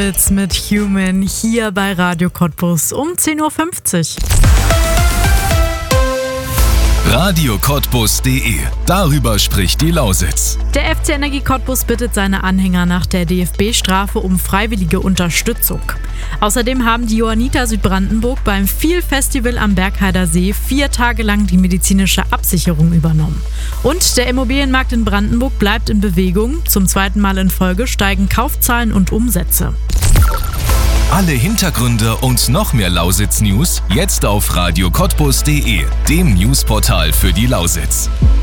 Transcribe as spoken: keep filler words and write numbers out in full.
Jetzt mit Human hier bei Radio Cottbus um zehn Uhr fünfzig. radio cottbus punkt de. Darüber spricht die Lausitz. Der F C Energie Cottbus bittet seine Anhänger nach der D F B-Strafe um freiwillige Unterstützung. Außerdem haben die Johanniter Südbrandenburg beim Viel-Festival am Bergheider See vier Tage lang die medizinische Absicherung übernommen. Und der Immobilienmarkt in Brandenburg bleibt in Bewegung. Zum zweiten Mal in Folge steigen Kaufzahlen und Umsätze. Alle Hintergründe und noch mehr Lausitz-News jetzt auf radio cottbus punkt de, dem Newsportal für die Lausitz.